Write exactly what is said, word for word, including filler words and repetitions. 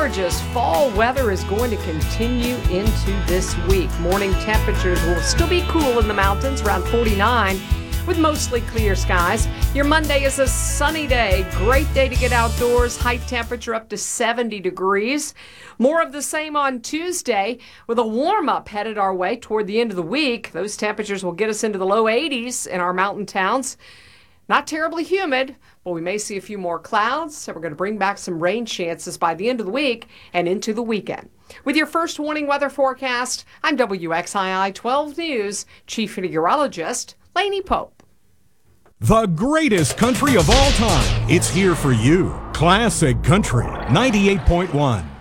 gorgeous fall weather is going to continue into this week. Morning temperatures will still be cool in the mountains, around forty-nine, with mostly clear skies. Your Monday is a sunny day. Great day to get outdoors. High temperature up to seventy degrees. More of the same on Tuesday with a warm-up headed our way toward the end of the week. Those temperatures will get us into the low eighties in our mountain towns. Not terribly humid, but we may see a few more clouds, so we're going to bring back some rain chances by the end of the week and into the weekend. With your first warning weather forecast, I'm W X I I twelve News Chief Meteorologist Lainey Pope. The greatest country of all time. It's here for you. Classic Country ninety-eight point one.